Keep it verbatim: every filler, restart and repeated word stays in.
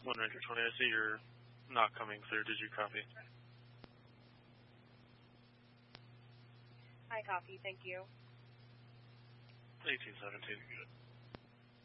One Ranger twenty, I see you're not coming through. Did you copy? I copy, thank you. eighteen seventeen.